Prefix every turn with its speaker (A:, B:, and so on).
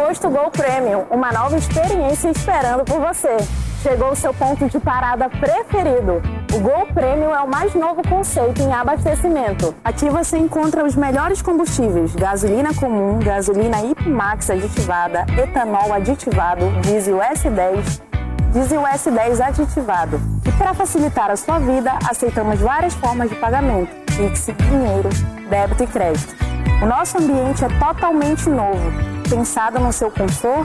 A: Posto Gol Premium, uma nova experiência esperando por você. Chegou o seu ponto de parada preferido. O Gol Premium é o mais novo conceito em abastecimento. Aqui você encontra os melhores combustíveis: gasolina comum, gasolina Hipermax aditivada, etanol aditivado, diesel S10, diesel S10 aditivado. E para facilitar a sua vida, aceitamos várias formas de pagamento: Pix, dinheiro, débito e crédito. O nosso ambiente é totalmente novo, pensado no seu conforto